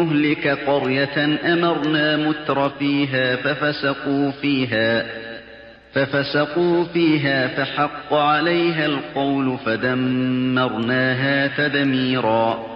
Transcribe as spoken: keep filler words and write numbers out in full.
نهلك قرية أمرنا متر فيها ففسقوا فيها ففسقوا فيها فحق عليها القول فدمرناها تدميرا.